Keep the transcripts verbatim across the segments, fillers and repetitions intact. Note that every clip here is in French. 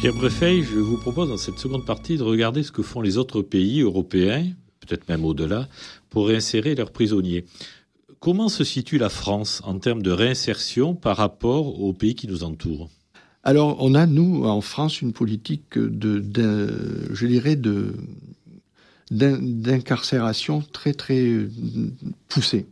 Pierre Breffey, je vous propose dans cette seconde partie de regarder ce que font les autres pays européens, peut-être même au-delà, pour réinsérer leurs prisonniers. Comment se situe la France en termes de réinsertion par rapport aux pays qui nous entourent ? Alors, on a, nous, en France, une politique de, de je dirais, de, d'incarcération très, très poussée.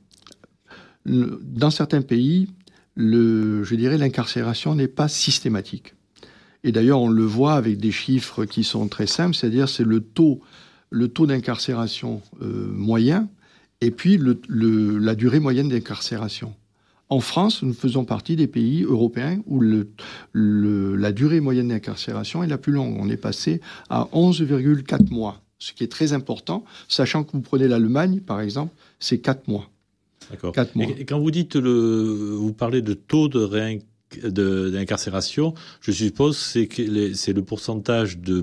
Dans certains pays, le, je dirais, l'incarcération n'est pas systématique. Et d'ailleurs, on le voit avec des chiffres qui sont très simples, c'est-à-dire c'est le taux, le taux d'incarcération euh, moyen et puis le, le, la durée moyenne d'incarcération. En France, nous faisons partie des pays européens où le, le, la durée moyenne d'incarcération est la plus longue. On est passé à onze virgule quatre mois, ce qui est très important, sachant que vous prenez l'Allemagne, par exemple, c'est quatre mois. D'accord. quatre mois. Et quand vous dites, le, vous parlez de taux de réincarcération, De, d'incarcération, je suppose c'est que les, c'est le pourcentage de,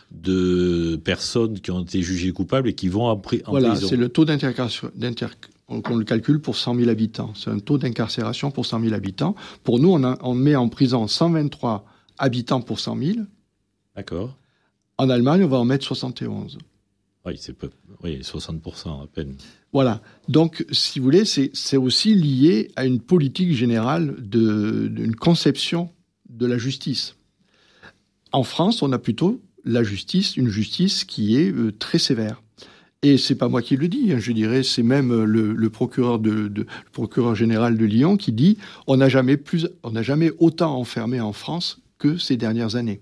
de personnes qui ont été jugées coupables et qui vont en, pri, en voilà, prison. Voilà, c'est le taux d'incarcération, d'inter, qu'on le calcule pour cent mille habitants. C'est un taux d'incarcération pour cent mille habitants. Pour nous, on, a, on met en prison cent vingt-trois habitants pour cent mille. D'accord. En Allemagne, on va en mettre soixante et onze. Oui, c'est peu, oui, soixante pour cent à peine. Voilà. Donc, si vous voulez, c'est, c'est aussi lié à une politique générale de, d'une conception de la justice. En France, on a plutôt la justice, une justice qui est euh, très sévère. Et c'est pas moi qui le dis, hein, je dirais, c'est même le, le procureur de, de, le procureur général de Lyon qui dit on n'a jamais plus, on n'a jamais autant enfermé en France que ces dernières années.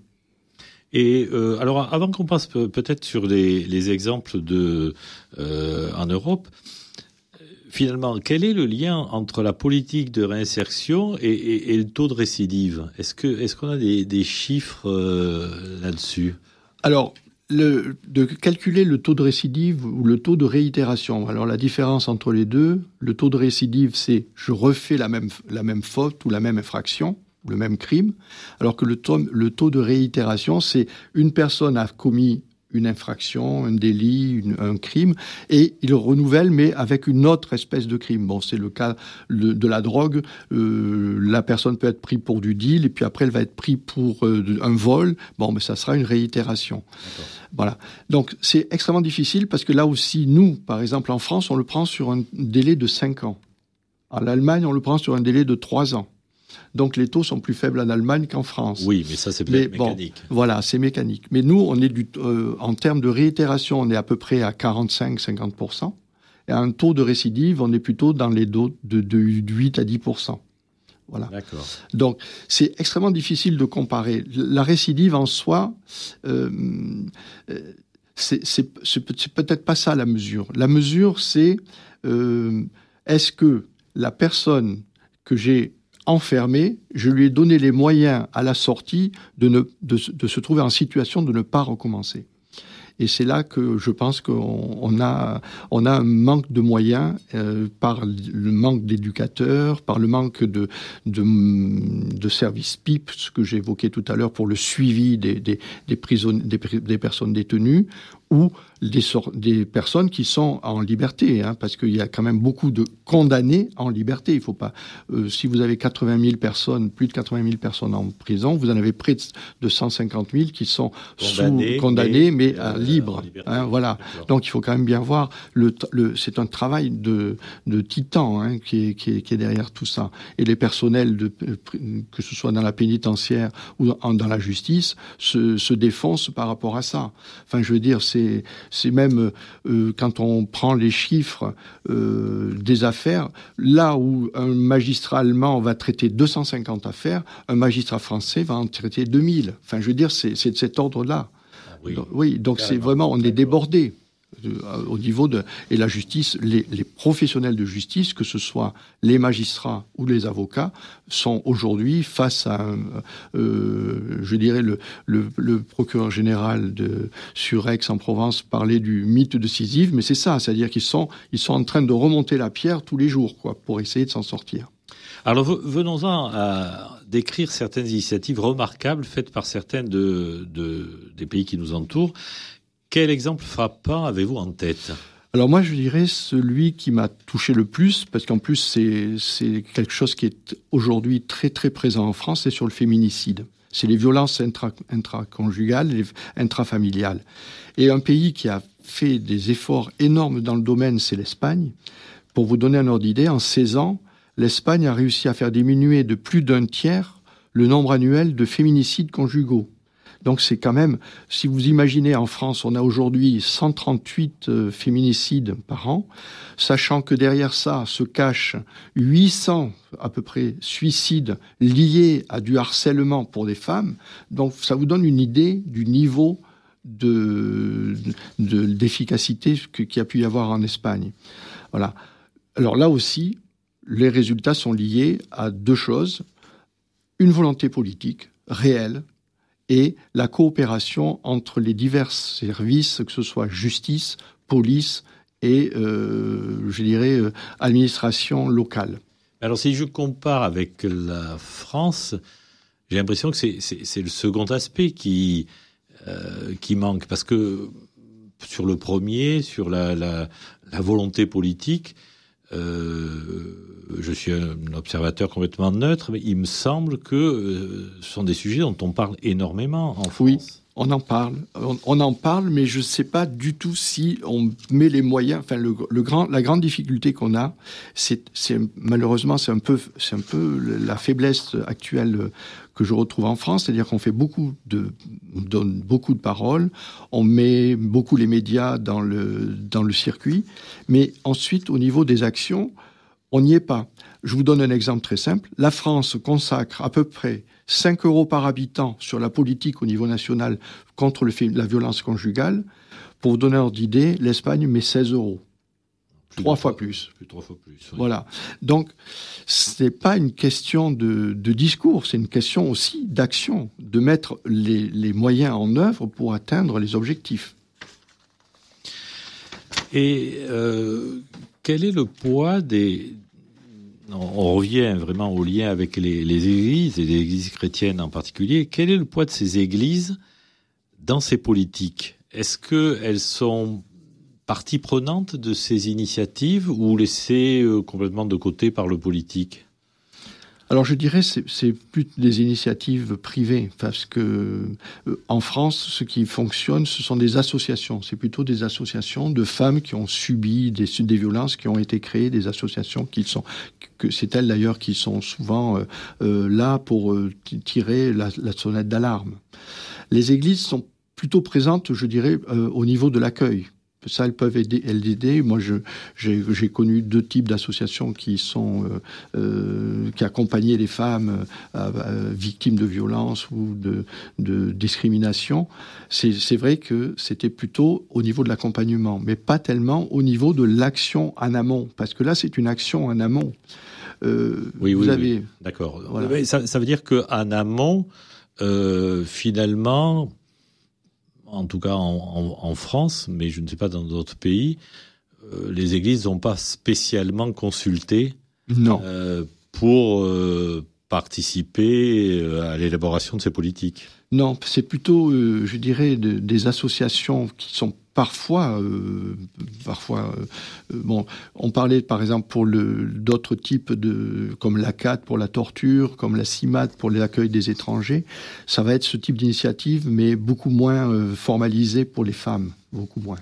Et euh, alors, avant qu'on passe peut-être sur les, les exemples de euh, en Europe, finalement, quel est le lien entre la politique de réinsertion et, et, et le taux de récidive ? Est-ce que est-ce qu'on a des, des chiffres euh, là-dessus ? Alors, le, de calculer le taux de récidive ou le taux de réitération. Alors, la différence entre les deux, le taux de récidive, c'est je refais la même la même faute ou la même infraction, le même crime, alors que le taux, le taux de réitération, c'est une personne a commis une infraction, un délit, une, un crime, et il renouvelle, mais avec une autre espèce de crime. Bon, c'est le cas de, de la drogue. Euh, la personne peut être prise pour du deal, et puis après, elle va être prise pour euh, un vol. Bon, mais ça sera une réitération. D'accord. Voilà. Donc, c'est extrêmement difficile, parce que là aussi, nous, par exemple, en France, on le prend sur un délai de cinq ans. En Allemagne, on le prend sur un délai de trois ans. Donc les taux sont plus faibles en Allemagne qu'en France. Oui, mais ça c'est peut-être mais, mécanique. Bon, voilà, c'est mécanique. Mais nous, on est du, euh, en termes de réitération, on est à peu près à quarante-cinq à cinquante pour cent. Et à un taux de récidive, on est plutôt dans les taux de, de, de huit à dix pour cent. Voilà. D'accord. Donc c'est extrêmement difficile de comparer. La récidive en soi, euh, c'est, c'est, c'est peut-être pas ça la mesure. La mesure, c'est euh, est-ce que la personne que j'ai enfermé, je lui ai donné les moyens à la sortie de, ne, de, de se trouver en situation de ne pas recommencer. Et c'est là que je pense qu'on on a, on a un manque de moyens euh, par le manque d'éducateurs, par le manque de, de, de services P I P, ce que j'ai évoqué tout à l'heure pour le suivi des, des, des, prisonniers, des, des personnes détenues, ou des, sor- des personnes qui sont en liberté, hein, parce qu'il y a quand même beaucoup de condamnés en liberté. Il faut pas, euh, si vous avez quatre-vingt mille personnes, plus de quatre-vingt mille personnes en prison, vous en avez près de cent cinquante mille qui sont condamnés, sous, condamnés mais, mais euh, libres. Hein, voilà. D'accord. Donc il faut quand même bien voir. Le, le, c'est un travail de, de titan hein, qui, est, qui, est, qui est derrière tout ça. Et les personnels, de, que ce soit dans la pénitentiaire ou en, dans la justice, se, se défoncent par rapport à ça. Enfin, je veux dire, c'est C'est même euh, quand on prend les chiffres euh, des affaires, là où un magistrat allemand va traiter deux cent cinquante affaires, un magistrat français va en traiter deux mille. Enfin, je veux dire, c'est, c'est de cet ordre-là. Ah oui, donc, oui, donc c'est vraiment, on est débordé au niveau de... Et la justice, les, les professionnels de justice, que ce soit les magistrats ou les avocats, sont aujourd'hui face à, un, euh, je dirais, le, le, le procureur général de, sur Aix-en-Provence parlait du mythe de Sisyphe, mais c'est ça, c'est-à-dire qu'ils sont, ils sont en train de remonter la pierre tous les jours, quoi, pour essayer de s'en sortir. Alors venons-en à décrire certaines initiatives remarquables faites par certains de, de, des pays qui nous entourent. Quel exemple frappant avez-vous en tête ? Alors moi, je dirais celui qui m'a touché le plus, parce qu'en plus, c'est, c'est quelque chose qui est aujourd'hui très, très présent en France, c'est sur le féminicide. C'est les violences intra, intraconjugales, les intrafamiliales. Et un pays qui a fait des efforts énormes dans le domaine, c'est l'Espagne. Pour vous donner un ordre d'idée, en seize ans, l'Espagne a réussi à faire diminuer de plus d'un tiers le nombre annuel de féminicides conjugaux. Donc c'est quand même, si vous imaginez en France, on a aujourd'hui cent trente-huit euh, féminicides par an, sachant que derrière ça se cachent huit cents à peu près suicides liés à du harcèlement pour des femmes. Donc ça vous donne une idée du niveau de, de, d'efficacité qu'il y a pu y avoir en Espagne. Voilà. Alors là aussi, les résultats sont liés à deux choses. Une volonté politique réelle, et la coopération entre les divers services, que ce soit justice, police et, euh, je dirais, euh, administration locale. Alors, si je compare avec la France, j'ai l'impression que c'est, c'est, c'est le second aspect qui, euh, qui manque. Parce que sur le premier, sur la, la, la volonté politique, Euh, je suis un observateur complètement neutre, mais il me semble que euh, ce sont des sujets dont on parle énormément en France. Oui, on en parle, on, on en parle, mais je ne sais pas du tout si on met les moyens. Enfin, le, le grand, la grande difficulté qu'on a, c'est, c'est malheureusement, c'est un peu, c'est un peu la faiblesse actuelle que je retrouve en France, c'est-à-dire qu'on fait beaucoup de, on donne beaucoup de paroles, on met beaucoup les médias dans le, dans le circuit, mais ensuite, au niveau des actions, on n'y est pas. Je vous donne un exemple très simple. La France consacre à peu près cinq euros par habitant sur la politique au niveau national contre le, la violence conjugale. Pour vous donner un ordre d'idée, l'Espagne met seize euros. Plus trois fois plus. Plus trois fois plus. Oui. Voilà. Donc, c'est pas une question de, de discours, c'est une question aussi d'action, de mettre les, les moyens en œuvre pour atteindre les objectifs. Et euh, quel est le poids des... On revient vraiment au lien avec les, les églises, et les églises chrétiennes en particulier. Quel est le poids de ces églises dans ces politiques ? Est-ce qu'elles sont partie prenante de ces initiatives ou laissées euh, complètement de côté par le politique ? Alors je dirais c'est c'est plus des initiatives privées, parce que euh, en France, ce qui fonctionne, ce sont des associations. C'est plutôt des associations de femmes qui ont subi des, des violences, qui ont été créées, des associations qui sont, que c'est elles d'ailleurs qui sont souvent euh, euh, là pour euh, tirer la, la sonnette d'alarme. Les églises sont plutôt présentes, je dirais, euh, au niveau de l'accueil. Ça, elles peuvent aider. Elles aider. Moi, je, j'ai, j'ai connu deux types d'associations qui sont euh, euh, qui accompagnaient les femmes euh, euh, victimes de violences ou de, de discrimination. C'est, c'est vrai que c'était plutôt au niveau de l'accompagnement, mais pas tellement au niveau de l'action en amont, parce que là, c'est une action en amont. Euh, oui, vous oui, avez. Oui. D'accord. Voilà. Ça, ça veut dire qu'en amont, euh, finalement. En tout cas en, en, en France, mais je ne sais pas dans d'autres pays, euh, les églises n'ont pas spécialement consulté non. Euh, pour euh, participer à l'élaboration de ces politiques. Non, c'est plutôt, euh, je dirais, de, des associations qui sont parfois, euh, parfois, euh, bon, on parlait par exemple pour le, d'autres types de, comme l'A C A T pour la torture, comme la C I M A T pour l'accueil des étrangers. Ça va être ce type d'initiative, mais beaucoup moins euh, formalisé pour les femmes, beaucoup moins.